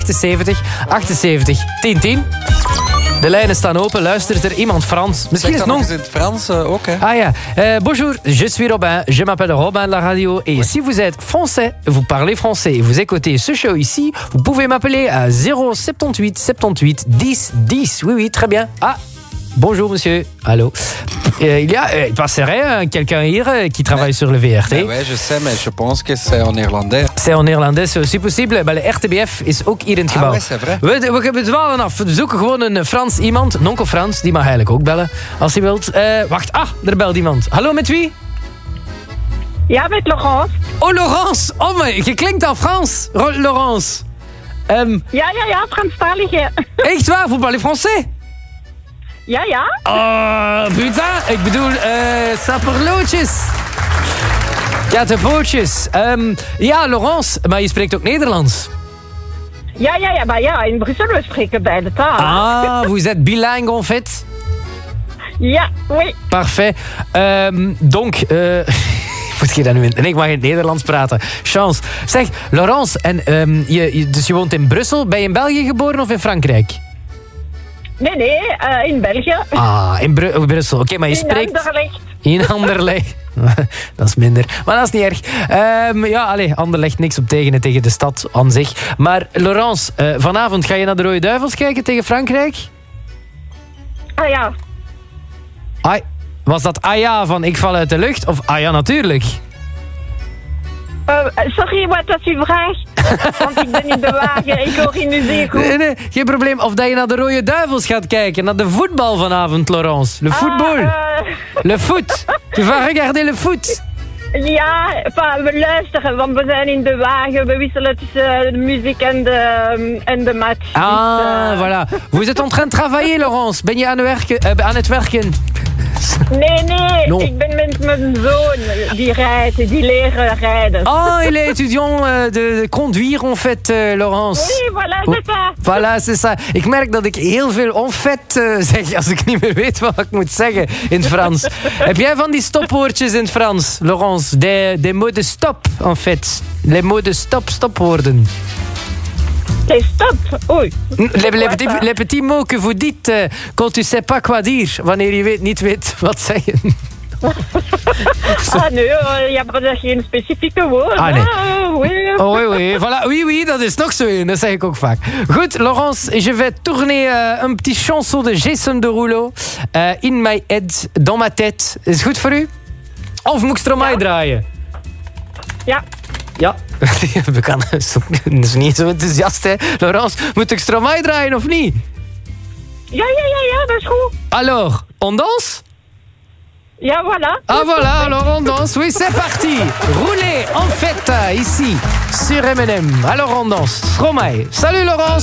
78 78 10 10. De lijnen staan open. Luistert er iemand Frans? Misschien is het nog in het Frans ook, hè? Ah ja. Bonjour, je suis Robin. Je m'appelle Robin de la radio. Et si vous êtes français, vous parlez français et vous écoutez ce show ici, vous pouvez m'appeler à 078 78 10 10. Oui, oui, très bien. Ah, bonjour monsieur. Allô. Il passerait quelqu'un hier qui travaille sur le VRT. Oui, je sais, mais je pense que c'est en néerlandais. C'est en néerlandais, c'est aussi possible. Maar de RTBF is ook hier in het gebouw. Ah, oui, c'est vrai. We dwalen af. We zoeken gewoon een Frans iemand. Nonkel Frans, die mag eigenlijk ook bellen, als hij wilt. Wacht, er belt iemand. Hallo, met wie? Ja, met Laurence. Oh, Laurence. Oh, maar je klinkt al Frans. Laurence. Ja, Franstalige. Echt waar? Vous parlez français? Ja. Oh, putain. Ik bedoel, saperlootjes. Kattenpootjes. Ja, Laurence, maar je spreekt ook Nederlands. Ja, maar ja, in Brussel we spreken beide talen. Ah, vous êtes bilingue en fait? Ja, oui. Parfait. Donc, moet je dat nu in? En ik mag in het Nederlands praten. Chance. Zeg, Laurence, en dus je woont in Brussel. Ben je in België geboren of in Frankrijk? Nee, in België. Ah, in Brussel. Oké, maar je spreekt... Anderlecht. In Anderlecht. Dat is minder. Maar dat is niet erg. Anderlecht niks op tegen de stad aan zich. Maar Laurence, vanavond ga je naar de Rode Duivels kijken tegen Frankrijk? Ah ja. Was dat ja van ik val uit de lucht? Of ja, natuurlijk? Sorry, wat was uw vraag? Want ik ben in de wagen, ik hoor je nu zeer goed. Nee, geen probleem. Of dat je naar de Rode Duivels gaat kijken. Naar de voetbal vanavond, Laurence. Le football. Le foot. Tu vas regarder le foot. Ja, we luisteren, want we zijn in de wagen. We wisselen tussen de muziek en de match. Ah, voilà. Vous êtes en train de travailler, Laurence. Ben je aan het werken? Nee, non. Ik ben met mijn zoon die rijdt, die leren rijden. Oh, il est étudiant de conduire, en fait, Laurence. Oui, voilà, c'est ça. Voilà, c'est ça. Ik merk dat ik heel veel en fait zeg als ik niet meer weet wat ik moet zeggen in het Frans. Heb jij van die stopwoordjes in het Frans, Laurence? Des mots de stop, en fait. Les mots de stopwoorden. Les stop, oei. Les petits mots que vous dites quand tu sais pas quoi dire. Wanneer je niet weet wat zeggen. Nee, je hebt geen specifieke woorden. Ah, nee. Oui. Oh, oui. Voilà. Oui, dat is nog zo een. Dat zeg ik ook vaak. Goed, Laurence, je vais tourner un petit chanson de Jason Derulo. In my head, dans ma tête. Is het goed voor u? Of moet ik Stromae draaien? Ja. Ja, we kan, dat is niet zo enthousiast, hè. Laurence, moet ik Stromae draaien of niet? Ja, dat is goed. Alors, on danse? Ja, voilà. Ah, voilà, alors on danse. Oui, c'est parti. Roulez en fête, ici, sur M&M. Alors on danse. Stromae. Salut, Laurence.